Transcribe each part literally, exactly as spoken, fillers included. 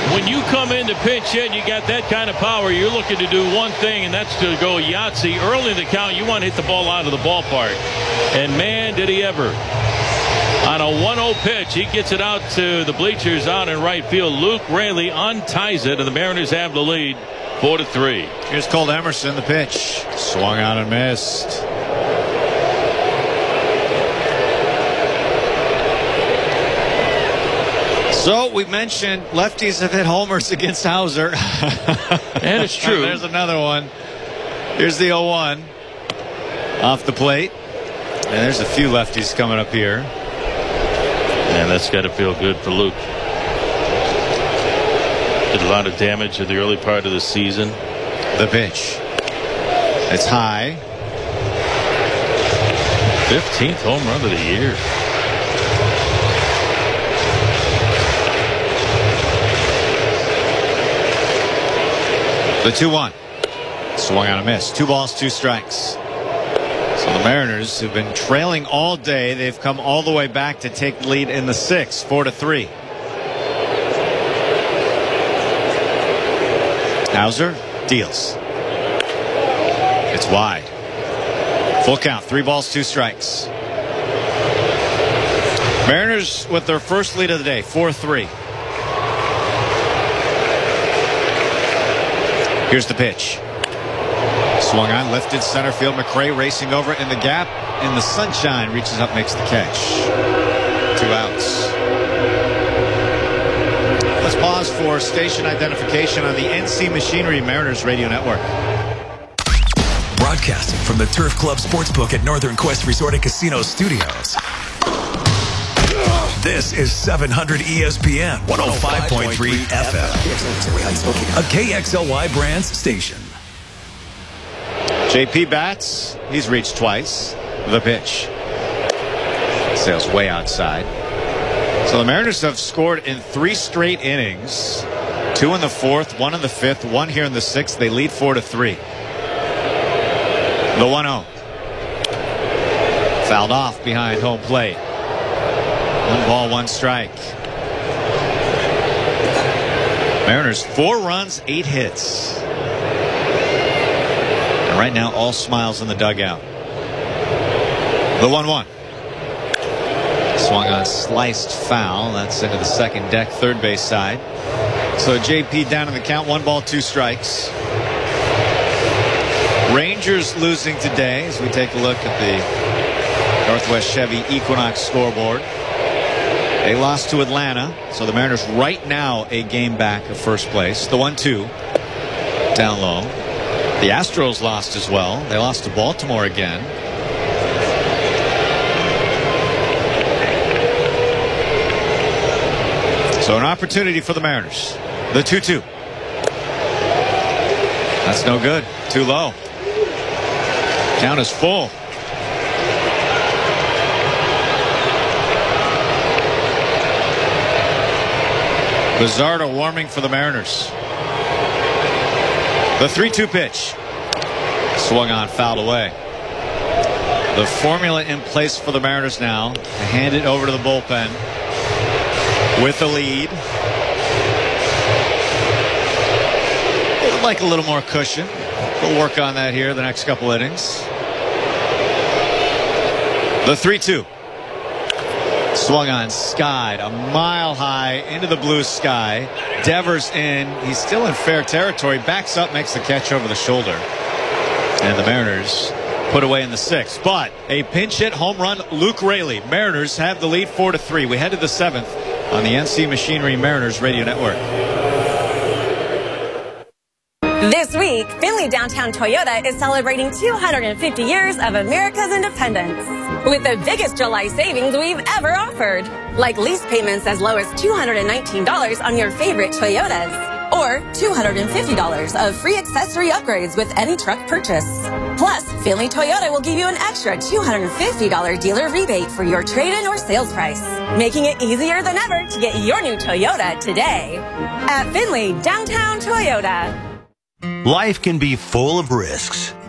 when you come in to pinch hit, you got that kind of power. You're looking to do one thing, and that's to go Yahtzee early in the count. You want to hit the ball out of the ballpark, and man, did he ever! On a one oh pitch, he gets it out to the bleachers out in right field. Luke Raley unties it, and the Mariners have the lead, four to three. Here's Cole Emerson, the pitch, swung out and missed. So we mentioned lefties have hit homers against Hauser. And it's true. There's another one. Here's the oh one off the plate. And there's a few lefties coming up here. And that's got to feel good for Luke. Did a lot of damage in the early part of the season. The pitch. It's high. fifteenth home run of the year. The two one. Swung out a miss. Two balls, two strikes. So the Mariners have been trailing all day. They've come all the way back to take the lead in the sixth, four to three. Hauser deals. It's wide. Full count. Three balls, two strikes. Mariners with their first lead of the day, four three. Here's the pitch. Swung on, lifted center field. McRae racing over in the gap. In the sunshine, reaches up, makes the catch. Two outs. Let's pause for station identification on the N C Machinery Mariners Radio Network. Broadcasting from the Turf Club Sportsbook at Northern Quest Resort and Casino Studios. This is seven hundred E S P N one oh five point three F M, a K X L Y Brands station. J P bats. He's reached twice. The pitch. Sails way outside. So the Mariners have scored in three straight innings. Two in the fourth, one in the fifth, one here in the sixth. They lead four to three. The one oh. Fouled off behind home plate. One ball, one strike. Mariners, four runs, eight hits. And right now, all smiles in the dugout. The one one. Swung on, sliced foul. That's into the second deck, third base side. So J P down in the count, one ball, two strikes. Rangers losing today as we take a look at the Northwest Chevy Equinox scoreboard. They lost to Atlanta, so the Mariners right now a game back of first place. The one two down low. The Astros lost as well. They lost to Baltimore again. So an opportunity for the Mariners. The two two. That's no good. Too low. Count is full. Bizzardo warming for the Mariners. The three two pitch. Swung on, fouled away. The formula in place for the Mariners now to hand it over to the bullpen with the lead. They would like a little more cushion. We'll work on that here the next couple innings. The three two. Swung on, skied a mile high into the blue sky. Devers in. He's still in fair territory. Backs up, makes the catch over the shoulder. And the Mariners put away in the sixth. But a pinch hit home run, Luke Raley. Mariners have the lead four to three. We head to the seventh on the N C Machinery Mariners Radio Network. This week, Findlay Downtown Toyota is celebrating two hundred fifty years of America's independence with the biggest July savings we've ever offered. Like lease payments as low as two hundred nineteen dollars on your favorite Toyotas, or two hundred fifty dollars of free accessory upgrades with any truck purchase. Plus, Findlay Toyota will give you an extra two hundred fifty dollars dealer rebate for your trade-in or sales price, making it easier than ever to get your new Toyota today. At Findlay Downtown Toyota. Life can be full of risks.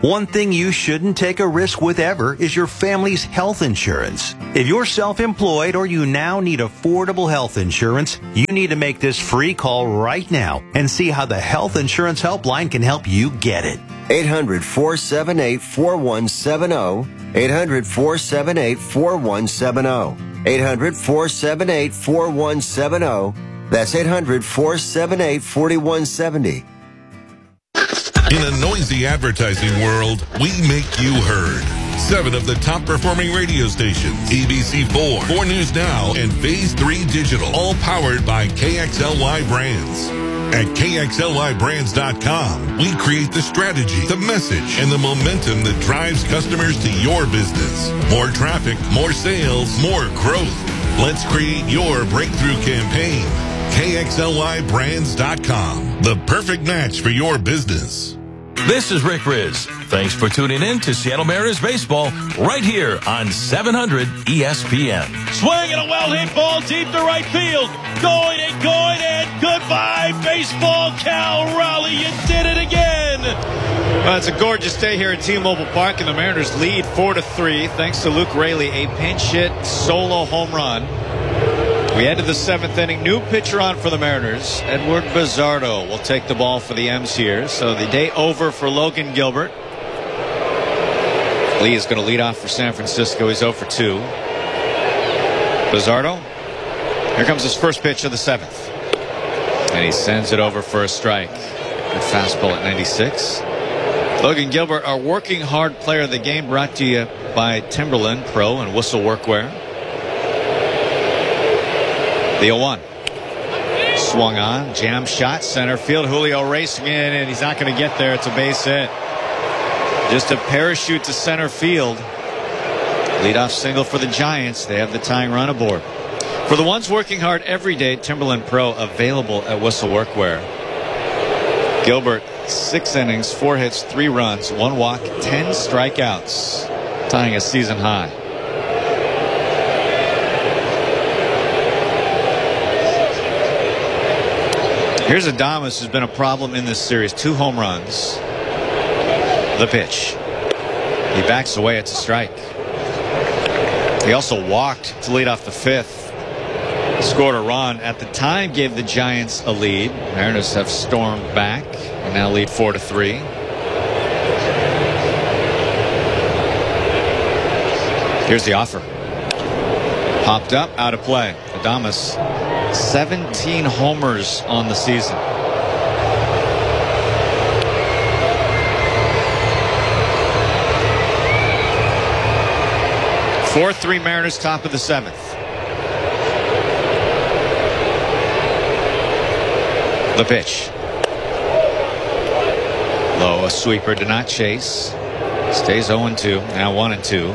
One thing you shouldn't take a risk with ever is your family's health insurance. If you're self-employed or you now need affordable health insurance, you need to make this free call right now and see how the Health Insurance Helpline can help you get it. eight hundred, four seven eight, four one seven zero. eight hundred, four seven eight, four one seven zero. eight hundred, four seven eight, four one seven zero. That's eight hundred, four seven eight, four one seven zero. In a noisy advertising world, we make you heard. Seven of the top performing radio stations, A B C four, four News Now, and Phase three Digital, all powered by K X L Y Brands. At K X L Y brands dot com, we create the strategy, the message, and the momentum that drives customers to your business. More traffic, more sales, more growth. Let's create your breakthrough campaign. K X L Y brands dot com, the perfect match for your business. This is Rick Riz. Thanks for tuning in to Seattle Mariners baseball right here on seven hundred E S P N. Swing and a well-hit ball deep to right field. Going and going and goodbye, baseball. Cal Raleigh, you did it again. Well, it's a gorgeous day here at T-Mobile Park, and the Mariners lead four to three thanks to Luke Raley, a pinch hit solo home run. We head to the seventh inning. New pitcher on for the Mariners. Edward Bizzardo will take the ball for the M's here. So the day over for Logan Gilbert. Lee is going to lead off for San Francisco. He's zero for two. Bizzardo. Here comes his first pitch of the seventh. And he sends it over for a strike. Good fastball at ninety-six. Logan Gilbert, our working hard player of the game, brought to you by Timberland Pro and Whistle Workwear. The oh one. Swung on. Jam shot. Center field. Julio racing in, and he's not going to get there. It's a base hit. Just a parachute to center field. Leadoff single for the Giants. They have the tying run aboard. For the ones working hard every day, Timberland Pro available at Whistle Workwear. Gilbert, six innings, four hits, three runs, one walk, ten strikeouts, tying a season high. Here's Adames, who's been a problem in this series. Two home runs. The pitch. He backs away. It's a strike. He also walked to lead off the fifth. Scored a run. At the time, gave the Giants a lead. Mariners have stormed back and now lead four to three. Here's the offer. Popped up, out of play. Adames, seventeen homers on the season. four three Mariners, top of the seventh. The pitch. Low, a sweeper, did not chase. Stays oh and two, now one and two.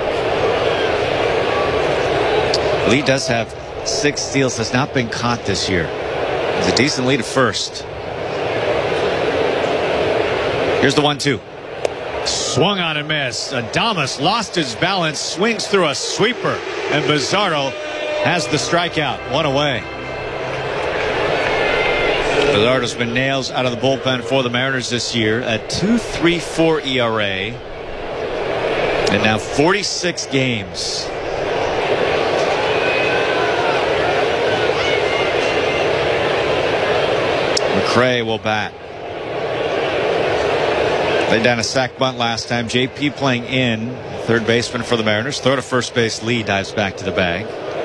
Lee does have six steals, has not been caught this year. It's a decent lead at first. Here's the one two. Swung on and missed. Adames lost his balance, swings through a sweeper, and Bizzardo has the strikeout. One away. Bizzardo's been nails out of the bullpen for the Mariners this year at two point three four E R A. And now forty-six games. McRae will bat. Laid down a sac bunt last time. J P playing in. Third baseman for the Mariners. Throw to first base. Lee dives back to the bag.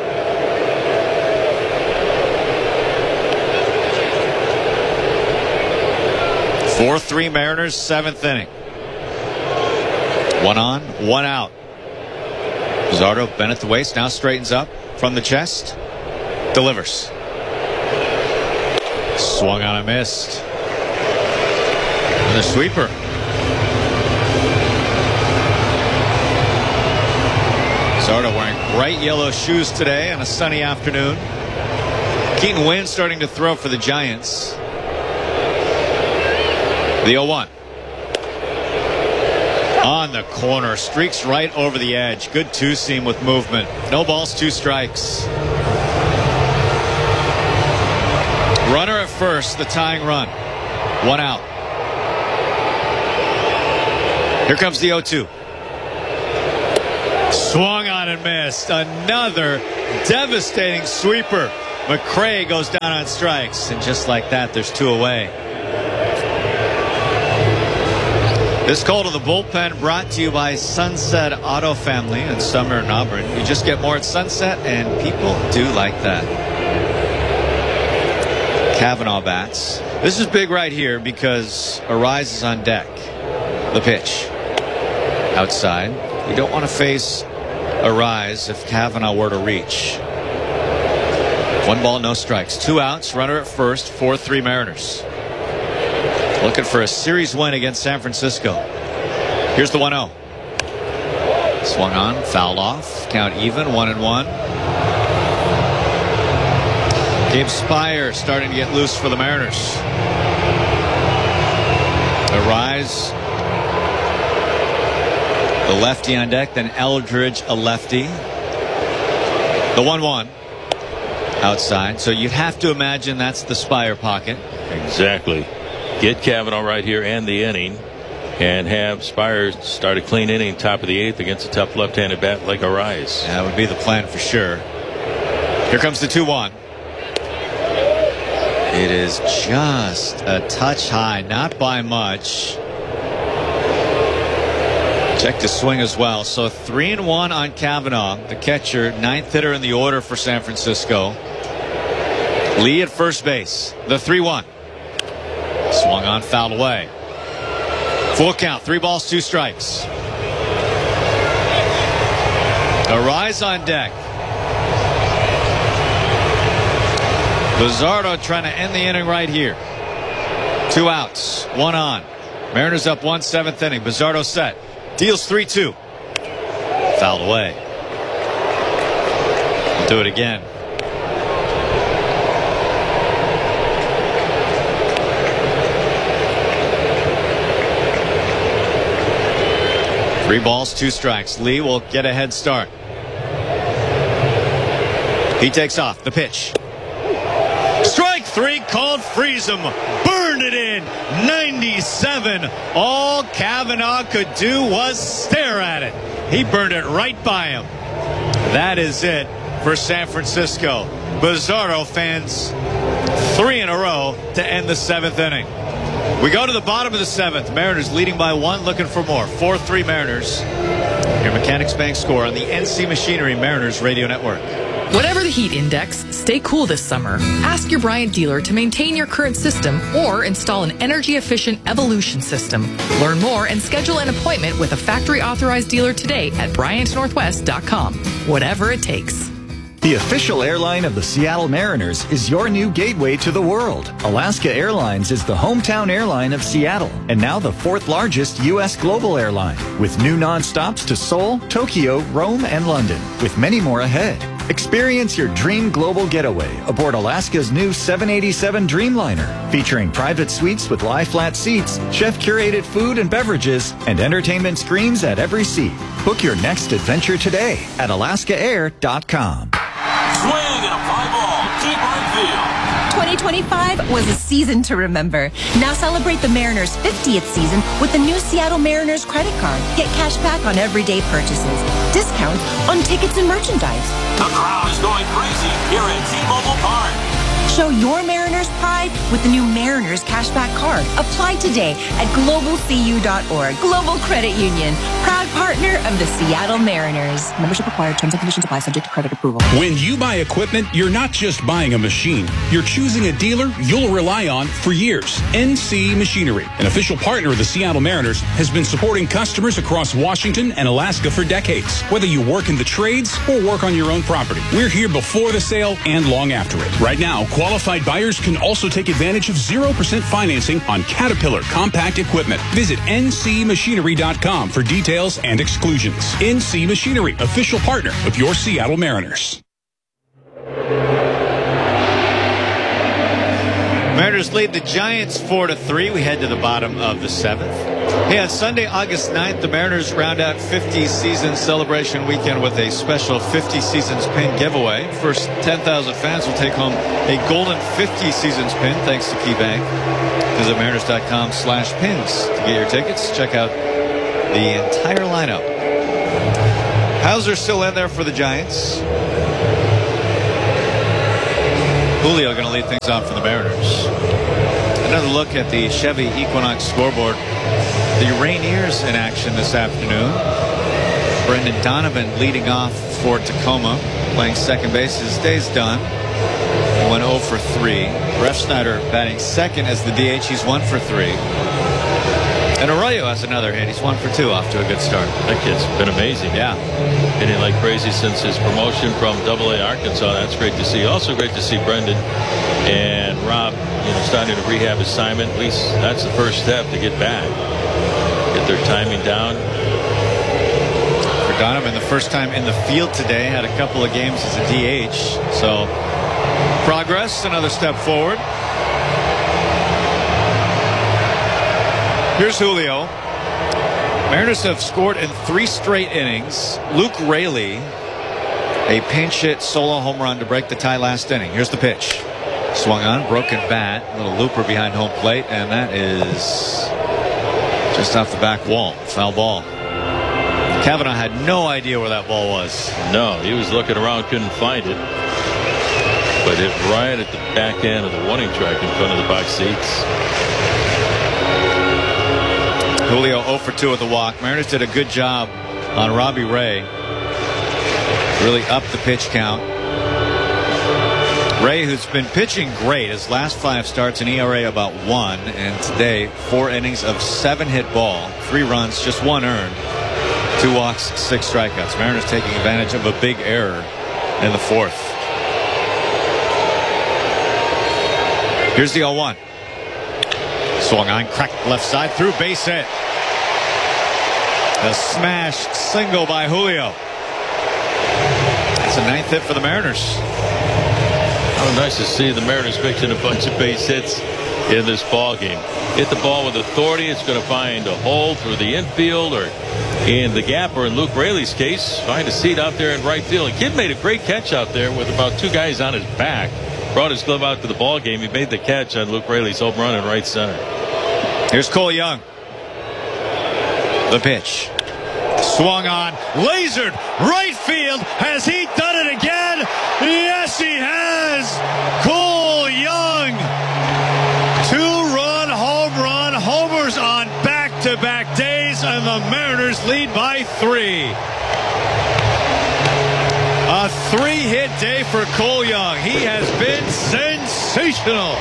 four three Mariners, seventh inning. One on, one out. Bizzardo bent at the waist, now straightens up from the chest. Delivers. Swung on and missed. Another sweeper. Bizzardo wearing bright yellow shoes today on a sunny afternoon. Keaton Wynn starting to throw for the Giants. The oh one. On the corner. Streaks right over the edge. Good two-seam with movement. No balls, two strikes. Runner at first, the tying run. One out. Here comes the oh two. Swung on and missed. Another devastating sweeper. McRae goes down on strikes. And just like that, there's two away. This call to the bullpen brought to you by Sunset Auto Family in Summer and Auburn. You just get more at Sunset, and people do like that. Kavanaugh bats. This is big right here because Arise is on deck. The pitch. Outside. You don't want to face Arise if Kavanaugh were to reach. One ball, no strikes. Two outs, runner at first, four three Mariners. Looking for a series win against San Francisco. Here's the one oh. Swung on, fouled off. Count even, one and one. Gabe Spire starting to get loose for the Mariners. Arise, the lefty on deck, then Eldridge, a lefty. The one one. Outside, so you'd have to imagine that's the Spire pocket. Exactly. Get Kavanaugh right here and the inning, and have Spire start a clean inning top of the eighth against a tough left-handed bat like Arise. Yeah, that would be the plan for sure. Here comes the two one. It is just a touch high, not by much. Check the swing as well. So three and one on Kavanaugh, the catcher, ninth hitter in the order for San Francisco. Lee at first base. The three one. Swung on, fouled away. Full count, three balls, two strikes. Arise on deck. Bizzardo trying to end the inning right here. Two outs, one on. Mariners up one, seventh inning. Bizzardo set. Deals three two. Fouled away. We'll do it again. Three balls, two strikes. Lee will get a head start. He takes off. The pitch. Strike three called. Freeze him. Burned it in. ninety-seven. All Kavanaugh could do was stare at it. He burned it right by him. That is it for San Francisco. Bizzardo fans, three in a row to end the seventh inning. We go to the bottom of the seventh. Mariners leading by one, looking for more. four three Mariners. Your Mechanics Bank score on the N C Machinery Mariners Radio Network. Whatever the heat index, stay cool this summer. Ask your Bryant dealer to maintain your current system or install an energy-efficient Evolution system. Learn more and schedule an appointment with a factory-authorized dealer today at Bryant Northwest dot com. Whatever it takes. The official airline of the Seattle Mariners is your new gateway to the world. Alaska Airlines is the hometown airline of Seattle and now the fourth largest U S global airline with new nonstops to Seoul, Tokyo, Rome, and London, with many more ahead. Experience your dream global getaway aboard Alaska's new seven eighty-seven Dreamliner, featuring private suites with lie-flat seats, chef-curated food and beverages, and entertainment screens at every seat. Book your next adventure today at Alaska Air dot com. Swing and a fly ball, deep right field. twenty twenty-five was a season to remember. Now celebrate the Mariners' fiftieth season with the new Seattle Mariners credit card. Get cash back on everyday purchases, discounts on tickets and merchandise. The crowd is going crazy here at T-Mobile Park. Show your Mariners pride with the new Mariners Cashback Card. Apply today at global c u dot org. Global Credit Union, proud partner of the Seattle Mariners. Membership required. Terms and conditions apply. Subject to credit approval. When you buy equipment, you're not just buying a machine. You're choosing a dealer you'll rely on for years. N C Machinery, an official partner of the Seattle Mariners, has been supporting customers across Washington and Alaska for decades. Whether you work in the trades or work on your own property, we're here before the sale and long after it. Right now, qualified buyers can also take advantage of zero percent financing on Caterpillar compact equipment. Visit N C machinery dot com for details and exclusions. N C Machinery, official partner of your Seattle Mariners. Mariners lead the Giants four to three. We head to the bottom of the seventh. Hey, on Sunday, August ninth, the Mariners round out fifty season celebration weekend with a special fifty seasons pin giveaway. First ten thousand fans will take home a golden fifty seasons pin thanks to KeyBank. Visit Mariners dot com slash pins to get your tickets. Check out the entire lineup. Hauser still in there for the Giants. Julio going to lead things off for the Mariners. Another look at the Chevy Equinox scoreboard. The Rainiers in action this afternoon. Brendan Donovan leading off for Tacoma, playing second base. His day's done. He went oh for three. Refsnyder batting second as the D H. He's one for three. And Arroyo has another hit. He's one for two, off to a good start. That kid's been amazing. Yeah. Hitting like crazy since his promotion from Double A Arkansas. That's great to see. Also great to see Brendan and Rob, you know, starting to rehab assignment. At least that's the first step to get back. Get their timing down. For Donovan, the first time in the field today, had a couple of games as a D H. So progress, another step forward. Here's Julio. Mariners have scored in three straight innings. Luke Raley, a pinch hit solo home run to break the tie last inning. Here's the pitch. Swung on, broken bat, little looper behind home plate, and that is just off the back wall. Foul ball. Kavanaugh had no idea where that ball was. No, he was looking around, couldn't find it. But hit right at the back end of the warning track in front of the box seats. Julio oh for two with the walk. Mariners did a good job on Robbie Ray. Really upped the pitch count. Ray, who's been pitching great, his last five starts an E R A about one, and today four innings of seven hit ball, three runs, just one earned, two walks, six strikeouts. Mariners taking advantage of a big error in the fourth. Here's the oh one. Swung on, cracked left side, through, base hit. A smash single by Julio. It's a ninth hit for the Mariners. Oh, nice to see the Mariners mixing a bunch of base hits in this ball game. Hit the ball with authority. It's going to find a hole through the infield or in the gap, or in Luke Raley's case, find a seat out there in right field. The kid made a great catch out there with about two guys on his back. Brought his glove out to the ball game. He made the catch on Luke Raley's home run in right center. Here's Cole Young. The pitch. Swung on. Lasered. Right field. Has he done it again? Yes, he has. Cole Young. Two-run home run. Homers on back-to-back days, and the Mariners lead by three. A three-hit day for Cole Young. He has been sensational.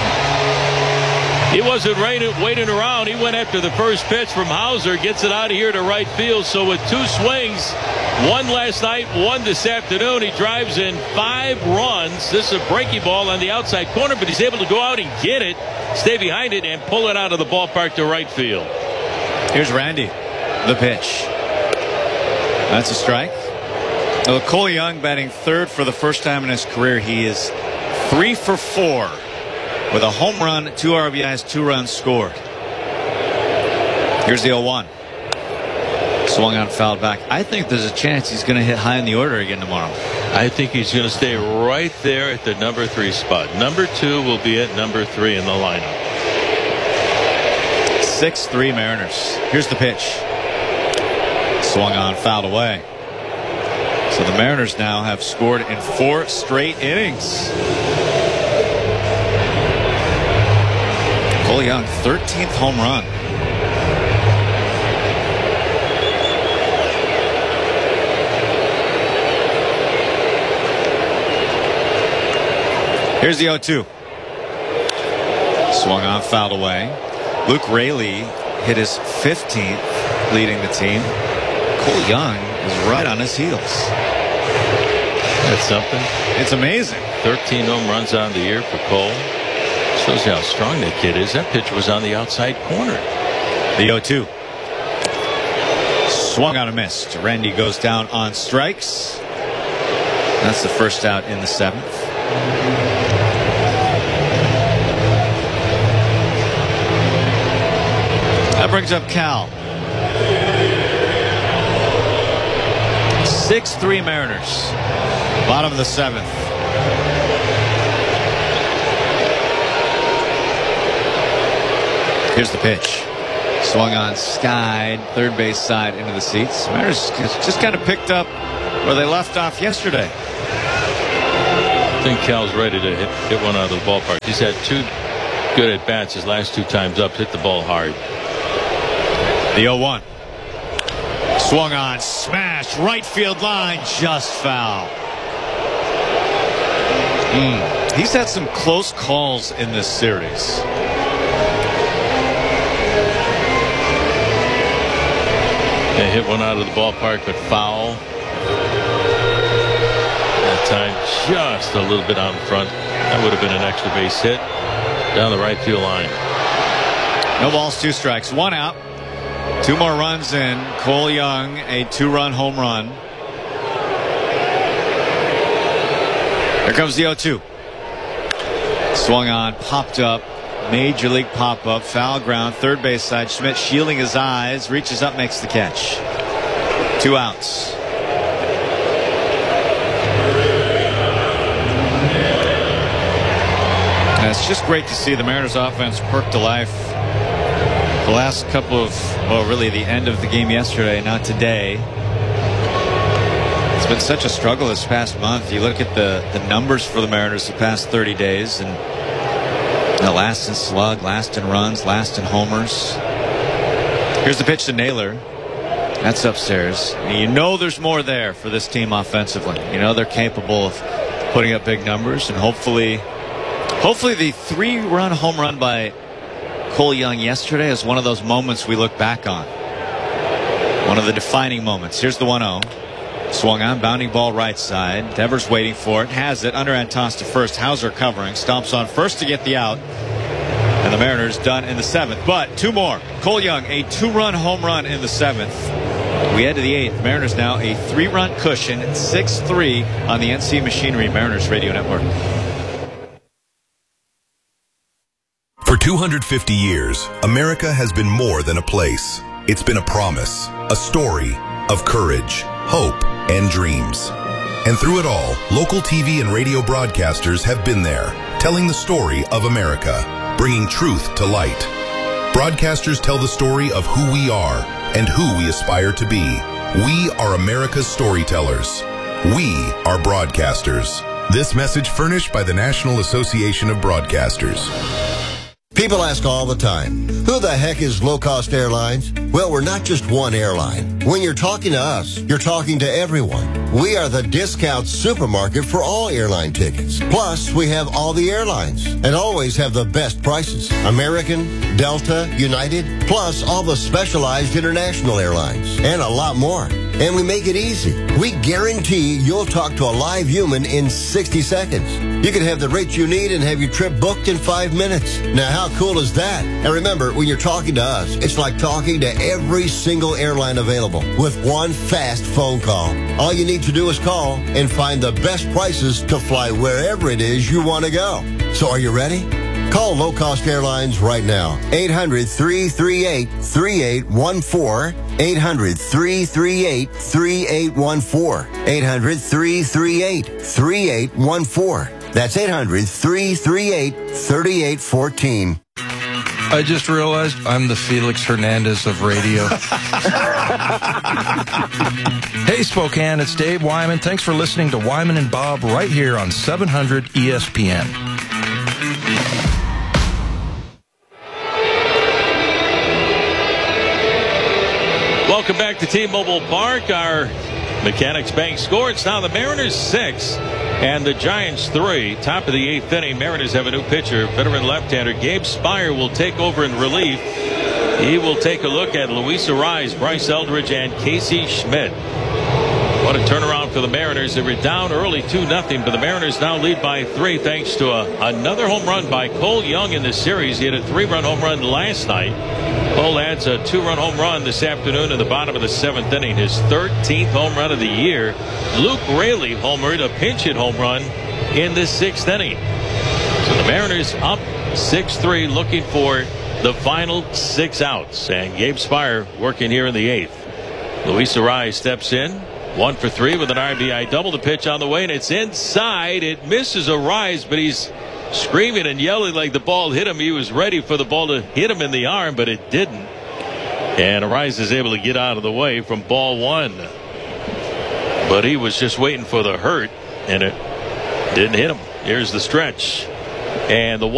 He wasn't waiting around. He went after the first pitch from Hauser, gets it out of here to right field. So with two swings, one last night, one this afternoon, he drives in five runs. This is a breaking ball on the outside corner, but he's able to go out and get it, stay behind it, and pull it out of the ballpark to right field. Here's Randy. The pitch. That's a strike. Well, Cole Young batting third for the first time in his career. He is three for four with a home run, two R B Is, two runs scored. Here's the oh one. Swung on, fouled back. I think there's a chance he's going to hit high in the order again tomorrow. I think he's going to stay right there at the number three spot. Number two will be at number three in the lineup. six three Mariners. Here's the pitch. Swung on, fouled away. So the Mariners now have scored in four straight innings. Cole Young, thirteenth home run. Here's the oh two. Swung on, fouled away. Luke Raley hit his fifteenth, leading the team. Cole Young is right on his heels. That's something. It's amazing. thirteen home runs on the year for Cole. Shows you how strong that kid is. That pitch was on the outside corner. The oh two. Swung on a miss. Randy goes down on strikes. That's the first out in the seventh. That brings up Cal. six three Mariners. Bottom of the seventh. Here's the pitch. Swung on, skied, third base side into the seats. Mariners just kind of picked up where they left off yesterday. I think Cal's ready to hit, hit one out of the ballpark. He's had two good at bats his last two times up. Hit the ball hard. The oh one. Swung on, smash, right field line, just foul. Mm. He's had some close calls in this series. They hit one out of the ballpark, but foul. That time just a little bit out in front. That would have been an extra base hit down the right field line. No balls, two strikes, one out. Two more runs in. Cole Young, a two-run home run. Here comes the oh two. Swung on, popped up. Major league pop-up, foul ground, third base side. Schmidt shielding his eyes, reaches up, makes the catch. Two outs. And it's just great to see the Mariners offense perk to life. The last couple of, well, really the end of the game yesterday, not today. It's been such a struggle this past month. You look at the, the numbers for the Mariners the past thirty days, and you know, last in slug, last in runs, last in homers. Here's the pitch to Naylor. That's upstairs. And you know there's more there for this team offensively. You know they're capable of putting up big numbers, and hopefully, hopefully the three-run home run by Cole Young yesterday is one of those moments we look back on. One of the defining moments. Here's the one oh. Swung on, bounding ball right side. Devers waiting for it. Has it. Underhand toss to first. Hauser covering. Stomps on first to get the out. And the Mariners done in the seventh. But two more. Cole Young, a two-run home run in the seventh. We head to the eighth. Mariners now a three-run cushion. six three on the N C Machinery Mariners Radio Network. For two hundred fifty years, America has been more than a place. It's been a promise, a story of courage, hope, and dreams. And through it all, local T V and radio broadcasters have been there, telling the story of America, bringing truth to light. Broadcasters tell the story of who we are and who we aspire to be. We are America's storytellers. We are broadcasters. This message furnished by the National Association of Broadcasters. People ask all the time, who the heck is Low Cost Airlines? Well, we're not just one airline. When you're talking to us, you're talking to everyone. We are the discount supermarket for all airline tickets. Plus, we have all the airlines and always have the best prices. American, Delta, United, plus all the specialized international airlines and a lot more. And we make it easy. We guarantee you'll talk to a live human in sixty seconds. You can have the rates you need and have your trip booked in five minutes. Now, how cool is that? And remember, when you're talking to us, it's like talking to every single airline available with one fast phone call. All you need to do is call and find the best prices to fly wherever it is you want to go. So are you ready? Call Low Cost Airlines right now. eight hundred, three three eight, three eight one four. eight hundred, three three eight, three eight one four. eight hundred, three three eight, three eight one four. That's eight hundred, three three eight, three eight one four. I just realized I'm the Felix Hernandez of radio. Hey, Spokane, it's Dave Wyman. Thanks for listening to Wyman and Bob right here on seven hundred E S P N. Welcome back to T-Mobile Park. Our Mechanics Bank score. It's now the Mariners six and the Giants three. Top of the eighth inning. Mariners have a new pitcher, veteran left-hander Gabe Spire will take over in relief. He will take a look at Luis Arraez, Bryce Eldridge, and Casey Schmidt. What a turnaround for the Mariners. They were down early two nothing, but the Mariners now lead by three thanks to a, another home run by Cole Young in this series. He had a three-run home run last night. Cole adds a two-run home run this afternoon in the bottom of the seventh inning, his thirteenth home run of the year. Luke Raley homered a pinch-hit home run in the sixth inning. So the Mariners up six three, looking for the final six outs. And Gabe Spire working here in the eighth. Luis Arraez steps in, one for three with an R B I double. The pitch on the way, and it's inside. It misses Arraez, but he's screaming and yelling like the ball hit him. He was ready for the ball to hit him in the arm, but it didn't. And Arraez is able to get out of the way from ball one. But he was just waiting for the hurt, and it didn't hit him. Here's the stretch. And the